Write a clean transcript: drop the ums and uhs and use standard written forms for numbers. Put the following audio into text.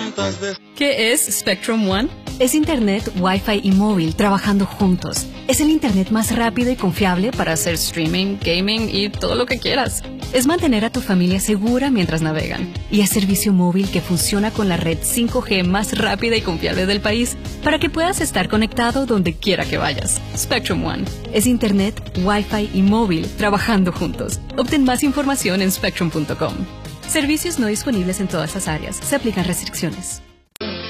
¿Qué es Spectrum One? Es Internet, Wi-Fi y móvil trabajando juntos. Es el Internet más rápido y confiable Para hacer streaming, gaming y todo lo que quieras. Es mantener a tu familia segura mientras navegan. Y es servicio móvil que funciona con la red 5G más rápida y confiable del país para que puedas estar conectado donde quiera que vayas. Spectrum One. Es Internet, Wi-Fi y móvil trabajando juntos. Obtén más información en spectrum.com. Servicios no disponibles en todas las áreas. Se aplican restricciones.